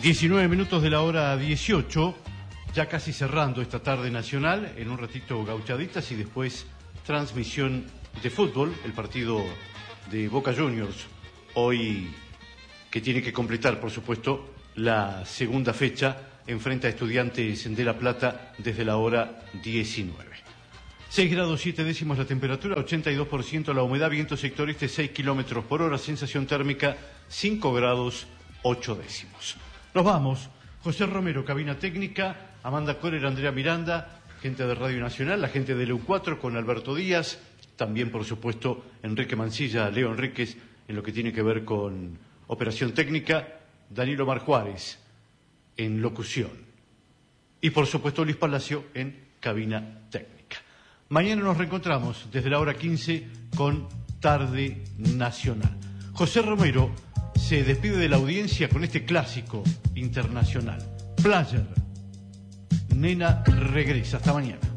19 minutos de la hora 18, ya casi cerrando esta tarde nacional, en un ratito gauchaditas y después transmisión de fútbol, el partido de Boca Juniors, hoy que tiene que completar, por supuesto, la segunda fecha, enfrenta a Estudiantes de La Plata desde la hora 19. 6 grados 7 décimos la temperatura, 82% la humedad, viento sector este 6 kilómetros por hora, sensación térmica 5 grados 8 décimos. Nos vamos. José Romero, cabina técnica, Amanda Corer, Andrea Miranda, gente de Radio Nacional, la gente del EU4 con Alberto Díaz, también por supuesto Enrique Mancilla, Leo Enríquez en lo que tiene que ver con operación técnica, Danilo Mar Juárez en locución y por supuesto Luis Palacio en cabina técnica. Mañana nos reencontramos desde la hora 15 con Tarde Nacional. José Romero se despide de la audiencia con este clásico internacional. Player, Nena regresa. Hasta mañana.